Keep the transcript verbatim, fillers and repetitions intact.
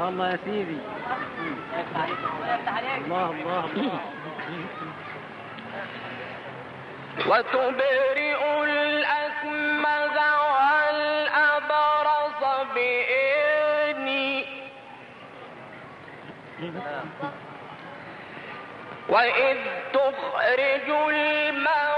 الله الله يا سيدي. الله الله الله. وتبرئ الأكمه والأبرص بإذني وإذ تخرج الموتى